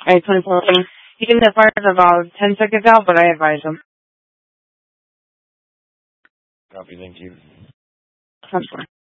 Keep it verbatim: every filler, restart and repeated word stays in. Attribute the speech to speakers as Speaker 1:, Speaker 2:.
Speaker 1: Alright, twenty-four. He can get fired about ten seconds out, but I advise him.
Speaker 2: Copy, thank you.
Speaker 1: That's fine.